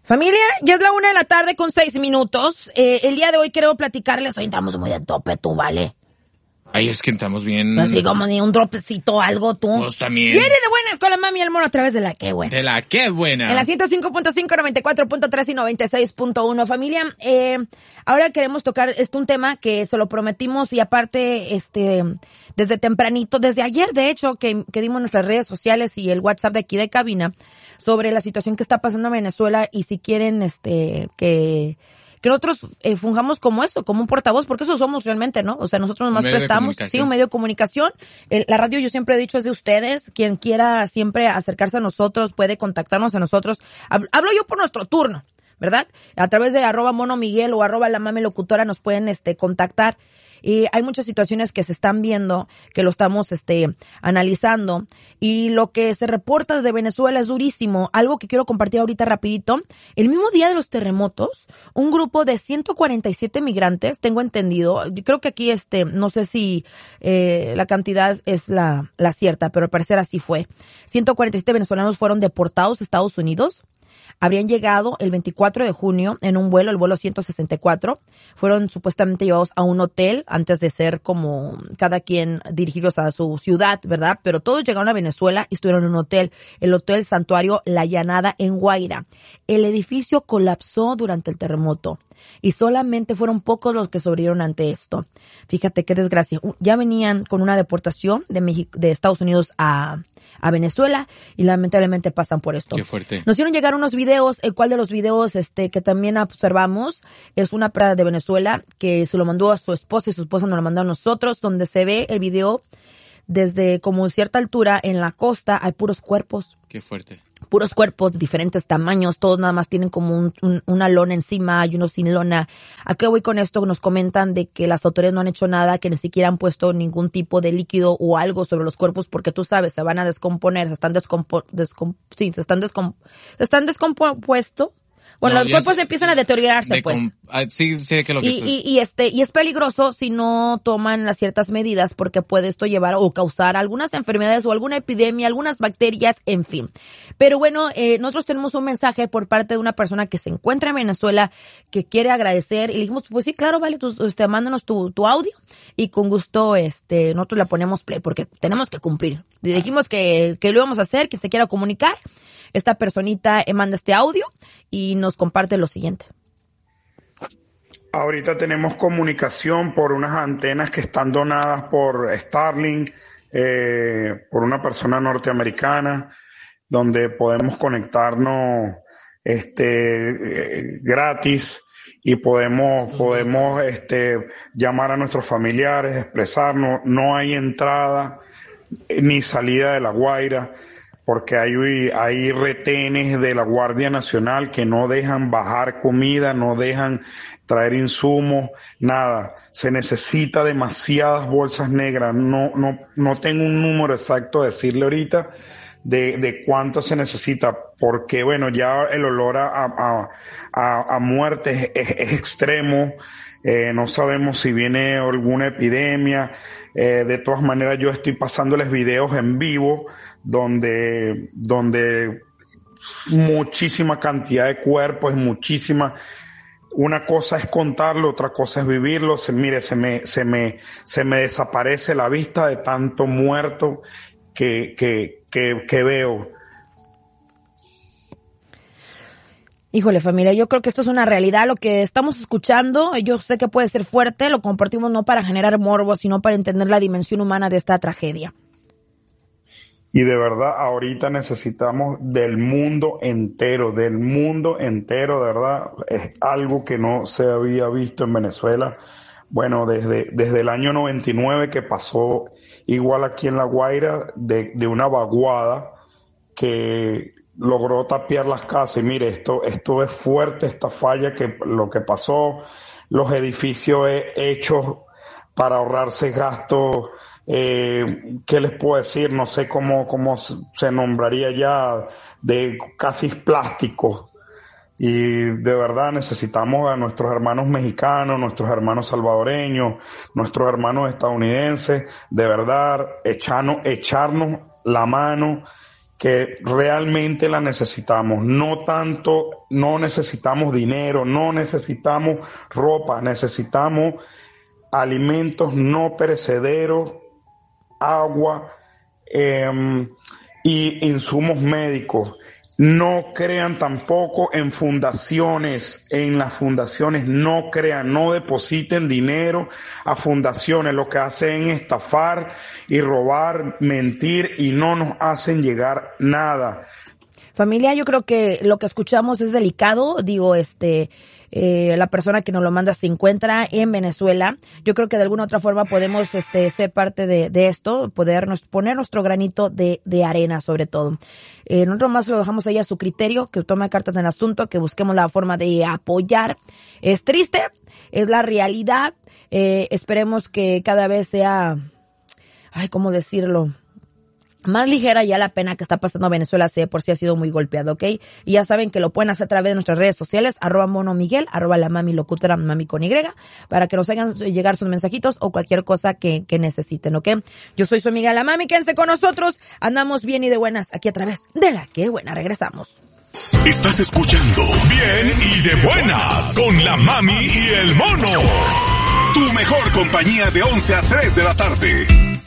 Familia, ya es la 1:06 p.m. El día de hoy quiero platicarles, hoy estamos muy de tope, tú, ¿vale? Ay, es que estamos bien. Así como ni un dropecito, algo, tú. Pues también. Viene de buenas con la mami y el mono a través de la Qué Buena. De la Qué Buena. En la 105.5, 94.3 y 96.1. Familia, ahora queremos tocar un tema que se lo prometimos y aparte, desde tempranito, desde ayer, de hecho, que dimos nuestras redes sociales y el WhatsApp de aquí de cabina, sobre la situación que está pasando en Venezuela y si quieren, que nosotros fungamos como eso, como un portavoz, porque eso somos realmente, ¿no? O sea, nosotros nomás prestamos, sí, un medio de comunicación. La radio, yo siempre he dicho, es de ustedes. Quien quiera siempre acercarse a nosotros puede contactarnos a nosotros. Hablo yo por nuestro turno, ¿verdad? A través de @monomiguel o @lamamilocutora nos pueden contactar. Y hay muchas situaciones que se están viendo, que lo estamos analizando. Y lo que se reporta de Venezuela es durísimo. Algo que quiero compartir ahorita rapidito. El mismo día de los terremotos, un grupo de 147 migrantes, tengo entendido, yo creo que aquí no sé si la cantidad es la cierta, pero al parecer así fue. 147 venezolanos fueron deportados a Estados Unidos. Habrían llegado el 24 de junio en un vuelo, el vuelo 164. Fueron supuestamente llevados a un hotel antes de ser como cada quien dirigidos a su ciudad, ¿verdad? Pero todos llegaron a Venezuela y estuvieron en un hotel, el Hotel Santuario La Llanada en Guaira. El edificio colapsó durante el terremoto y solamente fueron pocos los que sobrevivieron ante esto. Fíjate qué desgracia. Ya venían con una deportación de Estados Unidos a Venezuela y lamentablemente pasan por esto. Qué fuerte. Nos hicieron llegar unos videos, el cual de los videos que también observamos es una persona de Venezuela que se lo mandó a su esposa y su esposa nos lo mandó a nosotros, donde se ve el video desde como cierta altura en la costa hay puros cuerpos. Qué fuerte. Puros cuerpos de diferentes tamaños, todos nada más tienen como una lona encima, hay unos sin lona. ¿A qué voy con esto? Nos comentan de que las autoridades no han hecho nada, que ni siquiera han puesto ningún tipo de líquido o algo sobre los cuerpos porque tú sabes, se van a descomponer, se están descompuestos. Bueno, los cuerpos empiezan a deteriorarse, pues. Sí, sé que lo que y es peligroso si no toman las ciertas medidas porque puede esto llevar o causar algunas enfermedades o alguna epidemia, algunas bacterias, en fin. Pero bueno, nosotros tenemos un mensaje por parte de una persona que se encuentra en Venezuela que quiere agradecer y le dijimos, pues sí, claro, vale, mándanos tu audio y con gusto nosotros le ponemos play porque tenemos que cumplir. Le dijimos que lo íbamos a hacer, que se quiera comunicar. Esta personita manda este audio y nos comparte lo siguiente. Ahorita tenemos comunicación por unas antenas que están donadas por Starlink, por una persona norteamericana, donde podemos conectarnos gratis y podemos llamar a nuestros familiares, expresarnos. No hay entrada ni salida de La Guaira, porque hay retenes de la Guardia Nacional que no dejan bajar comida, no dejan traer insumos, nada. Se necesita demasiadas bolsas negras. No tengo un número exacto de decirle ahorita de cuánto se necesita, porque bueno, ya el olor a muerte es extremo. No sabemos si viene alguna epidemia. De todas maneras, yo estoy pasándoles videos en vivo donde muchísima cantidad de cuerpos, muchísima. Una cosa es contarlo, otra cosa es vivirlo. Se me desaparece la vista de tanto muerto que veo. Híjole, familia, yo creo que esto es una realidad. Lo que estamos escuchando, yo sé que puede ser fuerte, lo compartimos no para generar morbo, sino para entender la dimensión humana de esta tragedia. Y de verdad, ahorita necesitamos del mundo entero, de verdad. Es algo que no se había visto en Venezuela. Bueno, desde el año 99 que pasó igual aquí en La Guaira, de una vaguada que logró tapiar las casas. Y mire, esto es fuerte, esta falla, lo que pasó, los edificios hechos para ahorrarse gastos. ¿Qué les puedo decir? No sé cómo se nombraría ya, de casi plásticos. Y de verdad necesitamos a nuestros hermanos mexicanos, nuestros hermanos salvadoreños, nuestros hermanos estadounidenses, de verdad echarnos la mano, que realmente la necesitamos. No necesitamos dinero, no necesitamos ropa, necesitamos alimentos no perecederos, agua y insumos médicos. No crean tampoco en fundaciones, en las fundaciones no crean, no depositen dinero a fundaciones, lo que hacen es estafar y robar, mentir y no nos hacen llegar nada. Familia, yo creo que lo que escuchamos es delicado, la persona que nos lo manda se encuentra en Venezuela. Yo creo que de alguna otra forma podemos ser parte de esto, poner nuestro granito de arena sobre todo. Nosotros más lo dejamos ahí a su criterio, que tome cartas en el asunto, que busquemos la forma de apoyar. Es triste, es la realidad. Esperemos que cada vez sea, ¿cómo decirlo? Más ligera ya la pena que está pasando Venezuela, si de por sí ha sido muy golpeado, ¿ok? Y ya saben que lo pueden hacer a través de nuestras redes sociales, @monomiguel, @la mami locutora, mami con Y, para que nos hagan llegar sus mensajitos o cualquier cosa que necesiten, ¿ok? Yo soy su amiga la mami, quédense con nosotros, andamos bien y de buenas aquí a través de La Qué Buena, regresamos. Estás escuchando Bien y de Buenas con la mami y el mono. Tu mejor compañía de 11 a 3 de la tarde.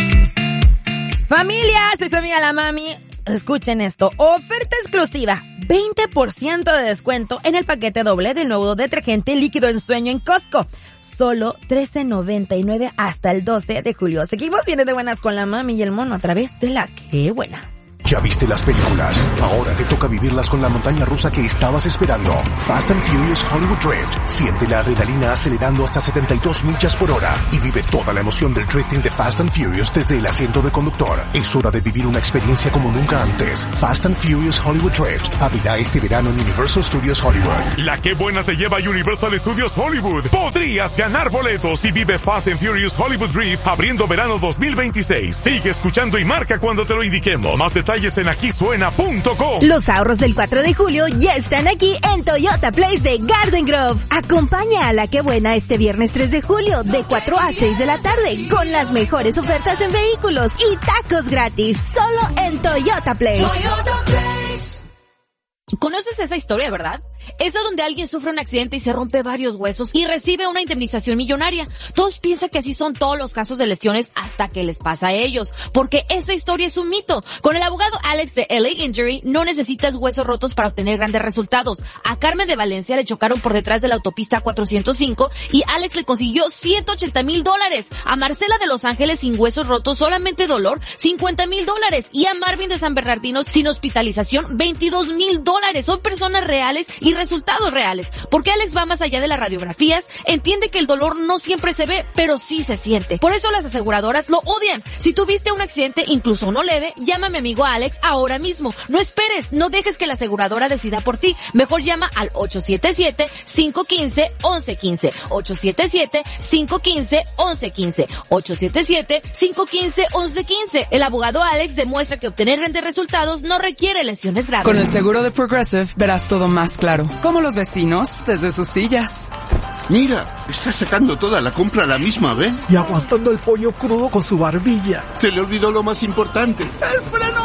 Familia, soy su amiga la mami. Escuchen esto. Oferta exclusiva. 20% de descuento en el paquete doble del nuevo detergente líquido en sueño en Costco. Solo $13.99 hasta el 12 de julio. Seguimos bien de buenas con la mami y el mono a través de La Qué Buena. ¿Ya viste las películas? Ahora te toca vivirlas con la montaña rusa que estabas esperando. Fast and Furious Hollywood Drift. Siente la adrenalina acelerando hasta 72 millas por hora y vive toda la emoción del drifting de Fast and Furious desde el asiento de conductor. Es hora de vivir una experiencia como nunca antes. Fast and Furious Hollywood Drift abrirá este verano en Universal Studios Hollywood. La Qué Buena te lleva a Universal Studios Hollywood. Podrías ganar boletos y vive Fast and Furious Hollywood Drift abriendo verano 2026. Sigue escuchando y marca cuando te lo indiquemos. Más detalles en aquisuena.com. Los ahorros del 4 de julio ya están aquí en Toyota Place de Garden Grove. Acompaña a La Qué Buena este viernes 3 de julio de 4 a 6 de la tarde con las mejores ofertas en vehículos y tacos gratis solo en Toyota Place. Toyota Place. ¿Conoces esa historia, verdad? Esa donde alguien sufre un accidente y se rompe varios huesos y recibe una indemnización millonaria. Todos piensan que así son todos los casos de lesiones hasta que les pasa a ellos, porque esa historia es un mito. Con el abogado Alex de LA Injury no necesitas huesos rotos para obtener grandes resultados. A Carmen de Valencia le chocaron por detrás de la autopista 405 y Alex le consiguió $180,000. A Marcela de Los Ángeles sin huesos rotos, solamente dolor, $50,000. Y a Marvin de San Bernardino sin hospitalización, $22,000. Son personas reales y resultados reales, porque Alex va más allá de las radiografías, entiende que el dolor no siempre se ve, pero sí se siente. Por eso las aseguradoras lo odian. Si tuviste un accidente, incluso uno leve, llama a mi amigo Alex ahora mismo. No esperes, no dejes que la aseguradora decida por ti. Mejor llama al 877-515-1115. 877-515-1115. 877-515-1115. El abogado Alex demuestra que obtener grandes resultados no requiere lesiones graves. Con el seguro de Progressive verás todo más claro, como los vecinos desde sus sillas. Mira, está sacando toda la compra a la misma vez. Y aguantando el pollo crudo con su barbilla. Se le olvidó lo más importante. ¡El freno!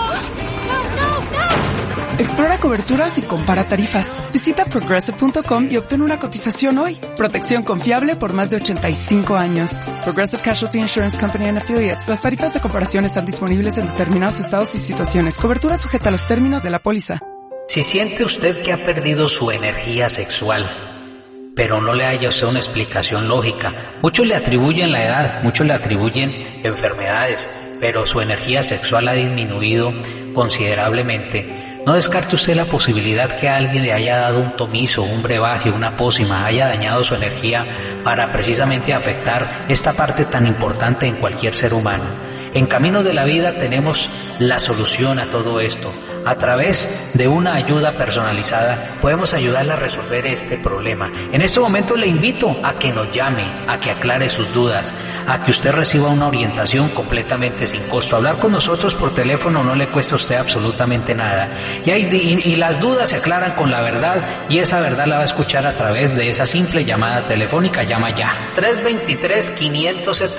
Explora coberturas y compara tarifas. Visita Progressive.com y obtén una cotización hoy. Protección confiable por más de 85 años. Progressive Casualty Insurance Company and Affiliates. Las tarifas de comparación están disponibles en determinados estados y situaciones. Cobertura sujeta a los términos de la póliza. Si siente usted que ha perdido su energía sexual, pero no le haya usted una explicación lógica, muchos le atribuyen la edad, muchos le atribuyen enfermedades, pero su energía sexual ha disminuido considerablemente, no descarte usted la posibilidad que alguien le haya dado un tomizo, un brebaje, una pócima, haya dañado su energía para precisamente afectar esta parte tan importante en cualquier ser humano. En Caminos de la Vida tenemos la solución a todo esto. A través de una ayuda personalizada podemos ayudarle a resolver este problema. En este momento le invito a que nos llame, a que aclare sus dudas, a que usted reciba una orientación completamente sin costo. Hablar con nosotros por teléfono no le cuesta a usted absolutamente nada. Y las dudas se aclaran con la verdad, y esa verdad la va a escuchar a través de esa simple llamada telefónica. Llama ya.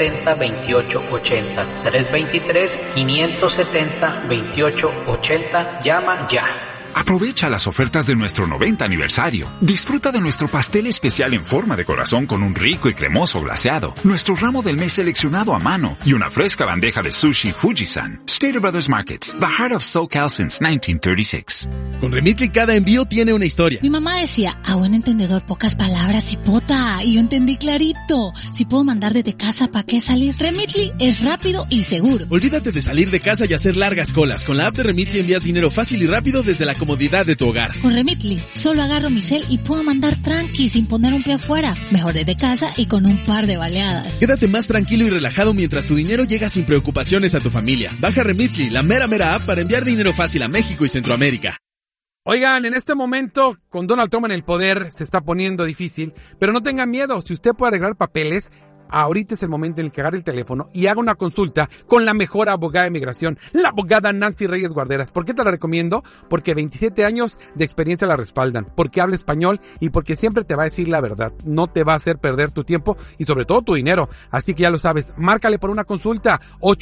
323-570-2880. 323-570-2880. llama ya. Aprovecha las ofertas de nuestro 90 aniversario. Disfruta de nuestro pastel especial en forma de corazón con un rico y cremoso glaseado, nuestro ramo del mes seleccionado a mano y una fresca bandeja de sushi Fujisan. Stater Brothers Markets, the heart of SoCal since 1936. Con Remitly cada envío tiene una historia. Mi mamá decía, a buen entendedor pocas palabras, hipota, y yo entendí clarito. Si puedo mandar desde casa, ¿para qué salir? Remitly es rápido y seguro. Olvídate de salir de casa y hacer largas colas. Con la app de Remitly envías dinero fácil y rápido desde la comodidad de tu hogar. Con Remitly, solo agarro mi cel y puedo mandar tranqui sin poner un pie afuera. Mejor desde casa y con un par de baleadas. Quédate más tranquilo y relajado mientras tu dinero llega sin preocupaciones a tu familia. Baja Remitly, la mera app para enviar dinero fácil a México y Centroamérica. Oigan, en este momento, con Donald Trump en el poder, se está poniendo difícil, pero no tengan miedo, si usted puede arreglar papeles, ahorita es el momento en el que agarre el teléfono y haga una consulta con la mejor abogada de migración, la abogada Nancy Reyes Guarderas. ¿Por qué te la recomiendo? Porque 27 años de experiencia la respaldan, porque habla español y porque siempre te va a decir la verdad. No te va a hacer perder tu tiempo y sobre todo tu dinero. Así que ya lo sabes, márcale por una consulta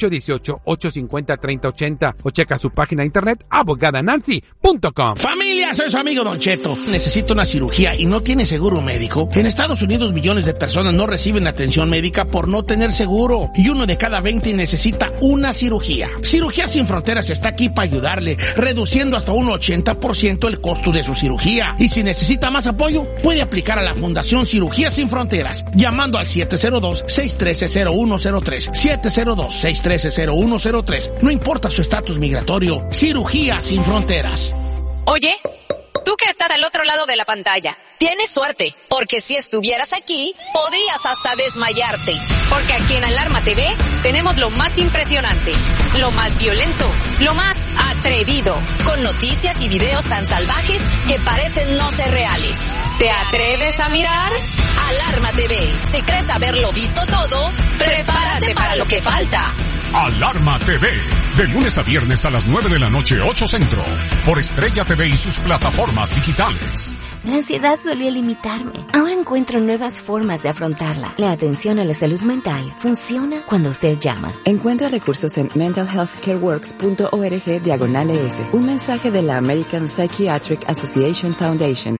818-850-3080 o checa su página de internet abogadanancy.com. Familia, soy su amigo Don Cheto. Necesito una cirugía y no tiene seguro médico. En Estados Unidos millones de personas no reciben atención médica por no tener seguro y 1 de cada 20 necesita una cirugía. Cirugías Sin Fronteras está aquí para ayudarle, reduciendo hasta un 80% el costo de su cirugía. Y si necesita más apoyo, puede aplicar a la Fundación Cirugías Sin Fronteras llamando al 702-613-0103. 702-613-0103. No importa su estatus migratorio. Cirugías Sin Fronteras. Oye, tú que estás al otro lado de la pantalla. Tienes suerte, porque si estuvieras aquí, podrías hasta desmayarte. Porque aquí en Alarma TV tenemos lo más impresionante, lo más violento, lo más atrevido. Con noticias y videos tan salvajes que parecen no ser reales. ¿Te atreves a mirar? Alarma TV. Si crees haberlo visto todo, prepárate para lo que falta. Alarma TV, de lunes a viernes a las 9 de la noche, 8 Centro, por Estrella TV y sus plataformas digitales. La ansiedad solía limitarme. Ahora encuentro nuevas formas de afrontarla. La atención a la salud mental funciona cuando usted llama. Encuentra recursos en mentalhealthcareworks.org/ES. Un mensaje de la American Psychiatric Association Foundation.